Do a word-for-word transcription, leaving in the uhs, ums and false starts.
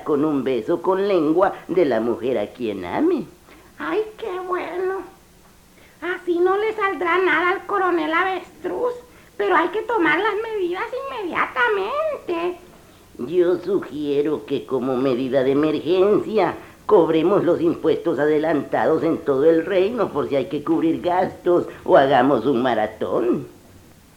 con un beso con lengua de la mujer a quien ame. ¡Ay, qué bueno! Así no le saldrá nada al coronel Avestruz, pero hay que tomar las medidas inmediatamente. Yo sugiero que como medida de emergencia cobremos los impuestos adelantados en todo el reino por si hay que cubrir gastos o hagamos un maratón.